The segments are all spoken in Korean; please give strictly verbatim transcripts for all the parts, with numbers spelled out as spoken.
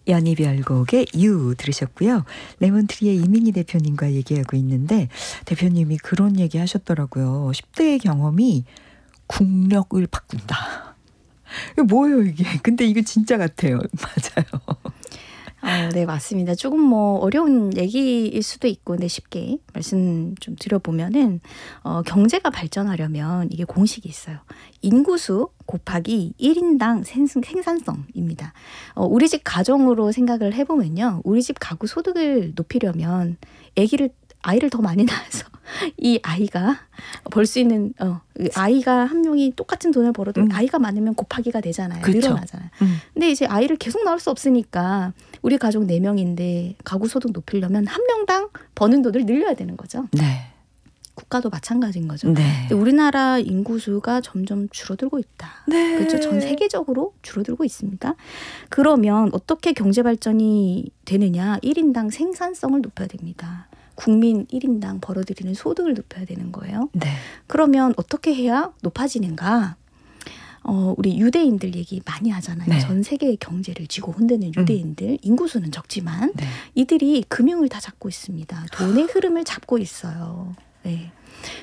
연희별곡의 유 들으셨고요. 레몬트리의 이민희 대표님과 얘기하고 있는데 대표님이 그런 얘기 하셨더라고요. 십 대의 경험이 국력을 바꾼다. 이게 뭐예요 이게. 근데 이거 진짜 같아요. 맞아요. 어, 네, 맞습니다. 조금 뭐 어려운 얘기일 수도 있고, 근데 쉽게 말씀 좀 드려보면은, 어, 경제가 발전하려면 이게 공식이 있어요. 인구수 곱하기 일 인당 생, 생산성입니다. 어, 우리 집 가정으로 생각을 해보면요. 우리 집 가구 소득을 높이려면 아기를, 아이를 더 많이 낳아서 이 아이가 벌 수 있는 어 아이가 한 명이 똑같은 돈을 벌어도 음. 아이가 많으면 곱하기가 되잖아요. 그렇죠. 늘어나잖아요. 음. 근데 이제 아이를 계속 낳을 수 없으니까 우리 가족 네 명인데 가구 소득 높이려면 한 명당 버는 돈을 늘려야 되는 거죠. 네. 국가도 마찬가지인 거죠. 네. 근데 우리나라 인구수가 점점 줄어들고 있다. 네. 그렇죠. 전 세계적으로 줄어들고 있습니다. 그러면 어떻게 경제 발전이 되느냐? 일 인당 생산성을 높여야 됩니다. 국민 일 인당 벌어들이는 소득을 높여야 되는 거예요. 네. 그러면 어떻게 해야 높아지는가? 어, 우리 유대인들 얘기 많이 하잖아요. 네. 전 세계의 경제를 쥐고 흔드는 유대인들. 음. 인구수는 적지만 네. 이들이 금융을 다 잡고 있습니다. 돈의 흐름을 잡고 있어요. 네.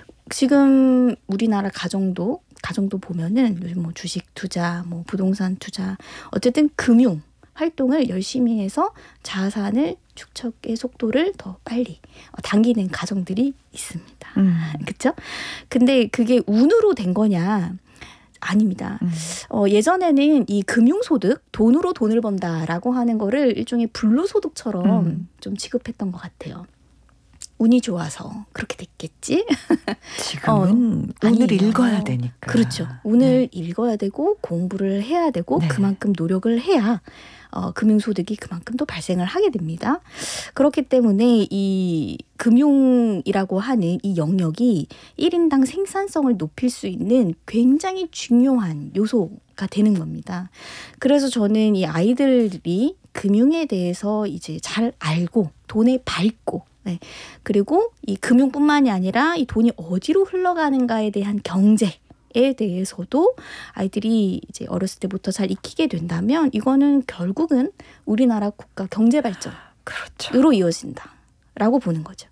지금 우리나라 가정도 가정도 보면은 요즘 뭐 주식 투자, 뭐 부동산 투자, 어쨌든 금융 활동을 열심히 해서 자산을 축적의 속도를 더 빨리 당기는 가정들이 있습니다. 음. 그렇죠? 근데 그게 운으로 된 거냐? 아닙니다. 음. 어, 예전에는 이 금융소득, 돈으로 돈을 번다라고 하는 거를 일종의 불로소득처럼 음. 좀 취급했던 것 같아요. 운이 좋아서 그렇게 됐겠지? 지금은 어, 운을 읽어야 되니까. 그렇죠. 운을 네. 읽어야 되고 공부를 해야 되고 네. 그만큼 노력을 해야 어, 금융소득이 그만큼 또 발생을 하게 됩니다. 그렇기 때문에 이 금융이라고 하는 이 영역이 일 인당 생산성을 높일 수 있는 굉장히 중요한 요소가 되는 겁니다. 그래서 저는 이 아이들이 금융에 대해서 이제 잘 알고 돈에 밝고 네. 그리고 이 금융뿐만이 아니라 이 돈이 어디로 흘러가는가에 대한 경제 에 대해서도 아이들이 이제 어렸을 때부터 잘 익히게 된다면 이거는 결국은 우리나라 국가 경제 발전으로 그렇죠. 이어진다라고 보는 거죠.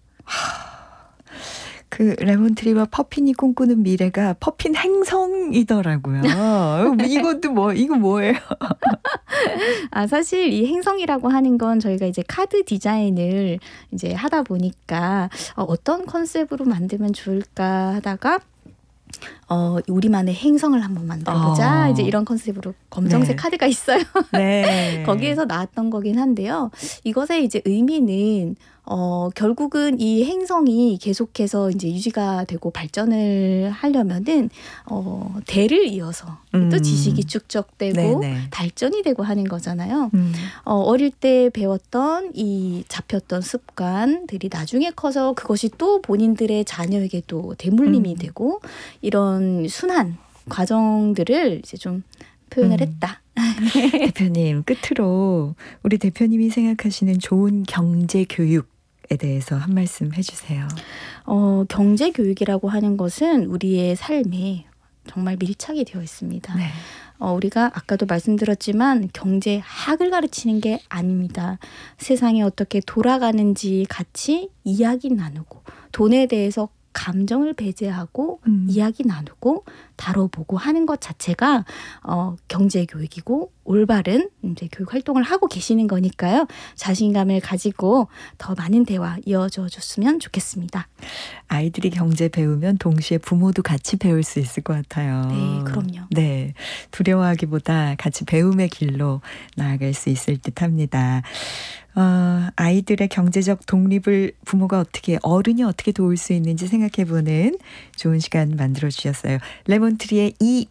그 레몬트리와 퍼핀이 꿈꾸는 미래가 퍼핀 행성이더라고요. 이것도 뭐 이거 뭐예요? 아 사실 이 행성이라고 하는 건 저희가 이제 카드 디자인을 이제 하다 보니까 어, 어떤 컨셉으로 만들면 좋을까 하다가 어, 우리만의 행성을 한번 만들어보자. 어. 이제 이런 컨셉으로 검정색 네. 카드가 있어요. 네. 거기에서 나왔던 거긴 한데요. 이것의 이제 의미는 어, 결국은 이 행성이 계속해서 이제 유지가 되고 발전을 하려면은 어, 대를 이어서 음. 또 지식이 축적되고 네네. 발전이 되고 하는 거잖아요. 음. 어, 어릴 때 배웠던 이 잡혔던 습관들이 나중에 커서 그것이 또 본인들의 자녀에게도 대물림이 음. 되고 이런 순환 과정들을 이제 좀 표현을 음. 했다. 대표님 끝으로 우리 대표님이 생각하시는 좋은 경제 교육에 대해서 한 말씀 해주세요. 어, 경제 교육이라고 하는 것은 우리의 삶에 정말 밀착이 되어 있습니다. 네. 어, 우리가 아까도 말씀드렸지만 경제학을 가르치는 게 아닙니다. 세상이 어떻게 돌아가는지 같이 이야기 나누고 돈에 대해서 감정을 배제하고 음. 이야기 나누고 다뤄보고 하는 것 자체가 어, 경제교육이고 올바른 이제 교육 활동을 하고 계시는 거니까요. 자신감을 가지고 더 많은 대화 이어져 줬으면 좋겠습니다. 아이들이 경제 배우면 동시에 부모도 같이 배울 수 있을 것 같아요. 네, 그럼요. 네, 두려워하기보다 같이 배움의 길로 나아갈 수 있을 듯합니다. 어, 아이들의 경제적 독립을 부모가 어떻게 어른이 어떻게 도울 수 있는지 생각해보는 좋은 시간 만들어주셨어요. 레몬트리의 이